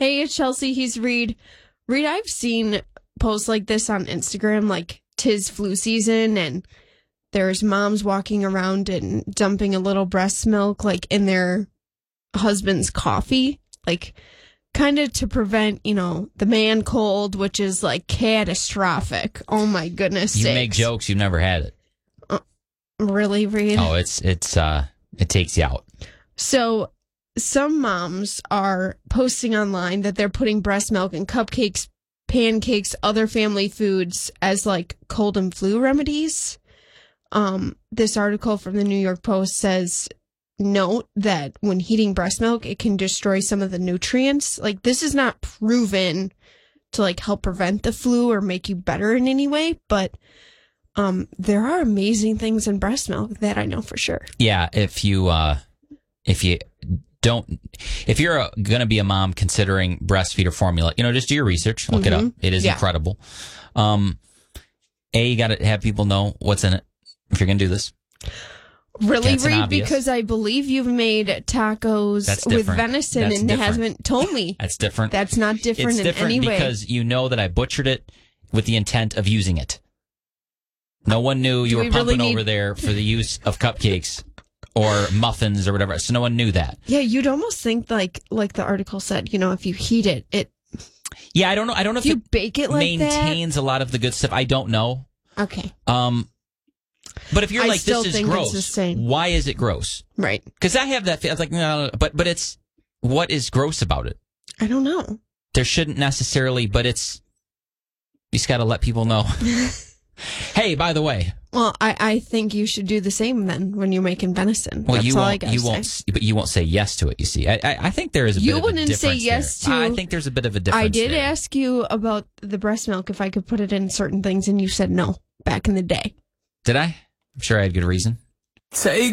Hey, it's Chelsea. He's Reed. Reed, I've seen posts like this on Instagram, like 'tis flu season, and there's moms walking around and dumping a little breast milk, like, in their husband's coffee, like, kind of to prevent, the man cold, which is, like, catastrophic. Oh, my goodness You sakes. make jokes, you've never had it. Really, Reed? Oh, it takes you out. So some moms are posting online that they're putting breast milk in cupcakes, pancakes, other family foods as like cold and flu remedies. This article from the New York Post says, note that when heating breast milk, it can destroy some of the nutrients. Like, this is not proven to like help prevent the flu or make you better in any way, but there are amazing things in breast milk that I know for sure. Yeah, if you're going to be a mom considering breastfeeder formula, just do your research, look it up. It is incredible. You got to have people know what's in it if you're going to do this. Really, Reed, because I believe you've made tacos with venison and hasn't told me. That's different. That's not different in any way. Because you know that I butchered it with the intent of using it. No one knew you were pumping over there for the use of cupcakes or muffins or whatever. So no one knew that. Yeah, you'd almost think like the article said, if you heat it. Yeah, I don't know. I don't know if you bake it like maintains a lot of the good stuff. I don't know. Okay. But if you're like, this is gross, why is it gross? Right. Because I have that. I was like, no, but it's, what is gross about it? I don't know. There shouldn't necessarily, but you just got to let people know. Hey, by the way. Well, I think you should do the same then when you're making venison. Well, That's but you won't say yes to it. You see, I think there is a bit of a difference. You wouldn't say yes to. I think there's a bit of a difference. I did ask you about the breast milk if I could put it in certain things, and you said no back in the day. Did I? I'm sure I had good reason.